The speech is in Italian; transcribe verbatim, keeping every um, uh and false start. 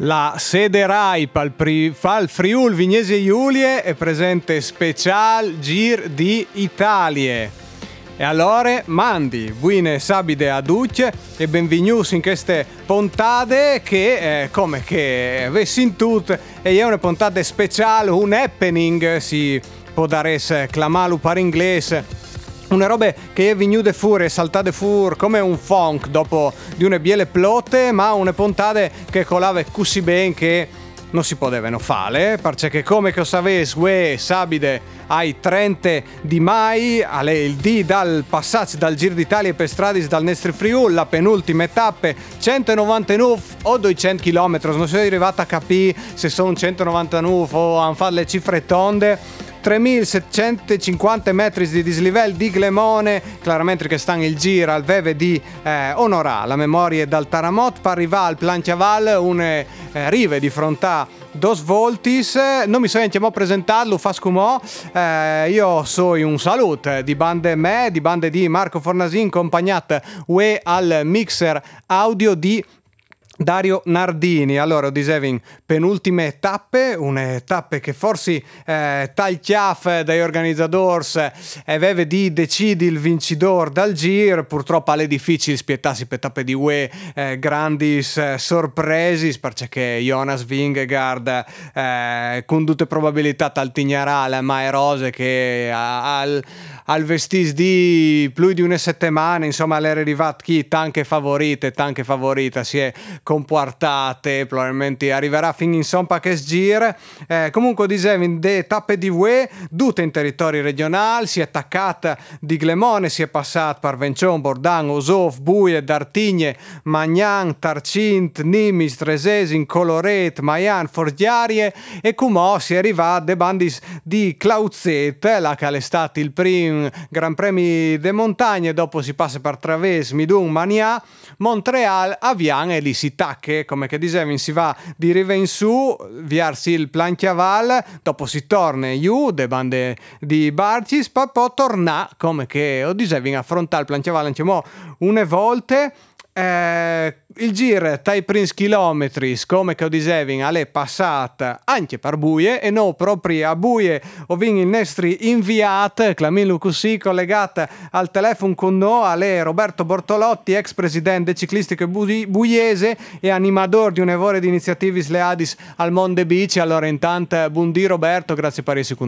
La sede Raip al, pri- al Friul Vignesi Giulie è presente special Gir di Italie. E allora, mandi, buine sabide a tutti e benvenuti in queste puntate che, eh, come che avessi tutte, e è una puntata speciale, un happening, si può dare clamalu par inglese. Una roba che è venuta fuori, saltate fuori come un funk dopo di una biele plotte, ma una puntate che colava così bene che non si potevano fare, perché come che sapete, uè, sabide ai trenta di mai, alle il D dal passaggio dal Giro d'Italia per strade dal Nestri Friuli, la penultima tappa, centonovantanove o duecento chilometri, non sono arrivata a capire se sono centonovantanove o hanno fatto le cifre tonde. tremilasettecentocinquanta metri di dislivello di Glemone, chiaramente che stanno il giro al veve di eh, onorare la memoria dal Taramot per arrivare al Planchiaval, une eh, rive di frontà dos voltis. Non mi so neanche presentarlo, fa scumò. Eh, io so un saluto di bande me, di bande di Marco Fornasin, accompagnato ue al mixer audio di Dario Nardini. Allora, dicevo, penultime tappe, une tappe che forse eh, tal chiaf dai organizzatori e aveva di decidi il vincitore dal Giro. Purtroppo alle difficili spiettarsi per tappe di ue eh, grandi eh, sorpresi, perché Jonas Vingegaard eh, con tutte probabilità taltignerà la Mae Rose che al al vestis di più di una settimana, insomma, l'era arrivata chi tanche favorite, tanche favorita, si è comportate, probabilmente arriverà fin in sompa che sgir. Eh, comunque dicevo, de tappe di U E, tutte in territori regionali, si è attaccata di Glemone, si è passata per Vencion, Bordan, Osof, Buie, Dartigne, Magnan, Tarcint, Nimis, Tresesin, Coloret, Maian, Forgiarie e Cumò si è arrivata de bandis di Clauzet, la che è stato il primo Gran Premi de Montagne, dopo si passa per Traves, Midun, Mania, Montreal, Avian e lì si tacche, come che dicevi, si va di riva in su, viarsi il Planchiaval, dopo si torna giù, de bande di Barcis, poi poi torna, come che o dicevi, affrontare il Planchiaval anche mo une volte. Eh, il giro dai primi chilometri, come che ho dicevi, è passata anche per Buie e non proprio a Buie ho vinto il nostro inviato Clamillo così collegata al telefono con noi, è Roberto Bortolotti, ex presidente ciclistico buiese e animatore di un'evore di iniziative sleadis al Monde Bici. Allora intanto buondì Roberto, grazie per essere con